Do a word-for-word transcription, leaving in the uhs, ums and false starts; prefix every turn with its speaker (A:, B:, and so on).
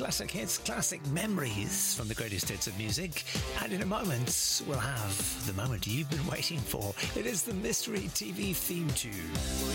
A: classic hits, classic memories from the greatest hits of music. And in a moment, we'll have the moment you've been waiting for. It is the Mystery T V theme tune.